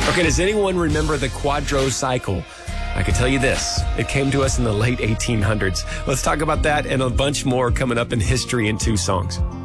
Okay, does anyone remember the quadrocycle? I can tell you this, it came to us in the late 1800s. Let's talk about that and a bunch more coming up in History in 2 Songs.